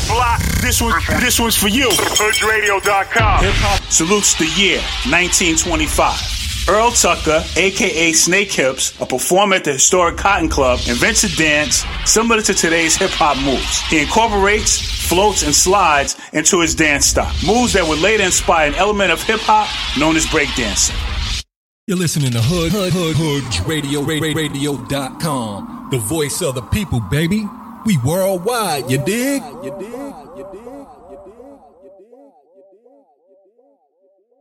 block. This one's for you. HoodRadio.com. Hip hop salutes the year 1925. Earl Tucker, a.k.a. Snake Hips, a performer at the historic Cotton Club, invents a dance similar to today's hip-hop moves. He incorporates, floats, and slides into his dance style. Moves that would later inspire an element of hip-hop known as breakdancing. You're listening to HoodRadio.com, the voice of the people, baby. We worldwide, you dig?